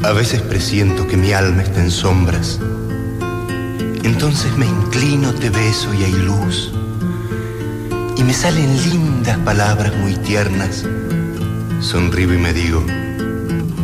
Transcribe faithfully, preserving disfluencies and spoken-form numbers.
A veces presiento que mi alma está en sombras. Entonces me inclino, te beso y hay luz. Y me salen lindas palabras muy tiernas. Sonrío y me digo: